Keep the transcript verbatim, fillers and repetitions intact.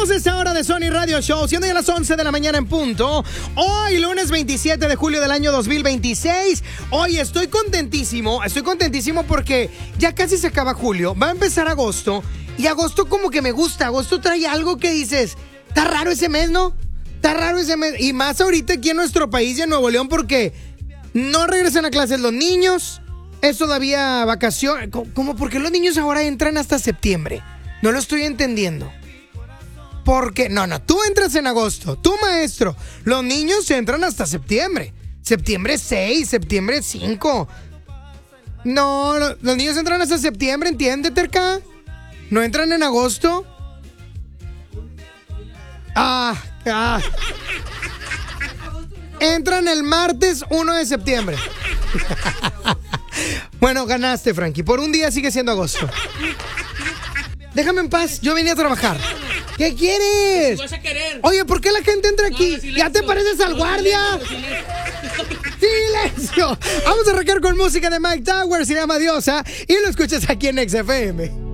Comenzamos esta hora de Sony Radio Show, siendo ya las once de la mañana en punto. Hoy, lunes veintisiete de julio del año dos mil veintiséis. Hoy estoy contentísimo, estoy contentísimo porque ya casi se acaba julio, va a empezar agosto. Y agosto como que me gusta, agosto trae algo que dices, está raro ese mes, ¿no? Está raro ese mes. Y más ahorita aquí en nuestro país y en Nuevo León porque no regresan a clases los niños. Es todavía vacación. ¿Cómo? ¿Por qué los niños ahora entran hasta septiembre? No lo estoy entendiendo. Porque, no, no, tú entras en agosto, tú maestro, los niños entran hasta septiembre, septiembre seis, septiembre cinco. No, lo, los niños entran hasta septiembre, ¿entiendes, Terca? ¿No entran en agosto? Ah, ah. Entran el martes uno de septiembre. Bueno, ganaste, Frankie, por un día sigue siendo agosto. Déjame en paz, yo venía a trabajar. ¿Qué quieres? Vas a querer. Oye, ¿por qué la gente entra aquí? No, ¿Ya te pareces al guardia? ¡Silencio! Vamos a arrancar con música de Mike Towers, se llama Diosa, y lo escuchas aquí en X F M.